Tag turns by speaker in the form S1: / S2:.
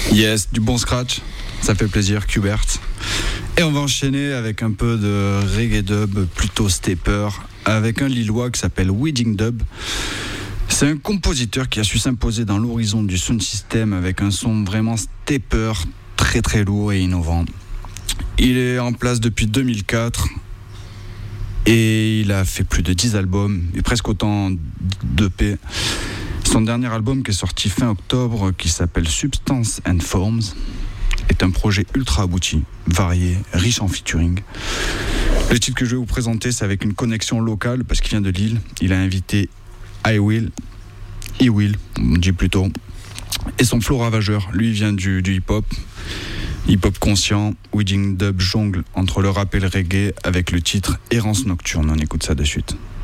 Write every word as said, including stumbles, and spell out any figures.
S1: Yes, du bon scratch, ça fait plaisir, Qbert. Et on va enchaîner avec un peu de reggae dub, plutôt stepper, avec un Lillois qui s'appelle Wedding Dub. C'est un compositeur qui a su s'imposer dans l'horizon du sound system avec un son vraiment stepper, très très lourd et innovant. Il est en place depuis deux mille quatre et il a fait plus de dix albums et presque autant d'E P. Son dernier album qui est sorti fin octobre, qui s'appelle Substance and Forms, est un projet ultra abouti, varié, riche en featuring. Le titre que je vais vous présenter, c'est avec une connexion locale parce qu'il vient de Lille. Il a invité I Will, I Will, on dit plutôt, et son flow ravageur. Lui, il vient du, du hip-hop, hip-hop conscient, Wedding Dub jongle entre le rap et le reggae avec le titre Errance Nocturne. On écoute ça de suite.